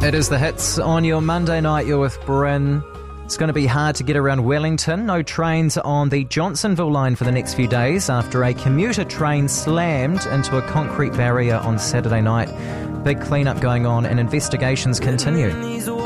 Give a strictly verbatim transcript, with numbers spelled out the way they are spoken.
It is the hits on your Monday night. You're with Bryn. It's going to be hard to get around Wellington. No trains on the Johnsonville line for the next few days after a commuter train slammed into a concrete barrier on Saturday night. Big clean-up going on and investigations continue.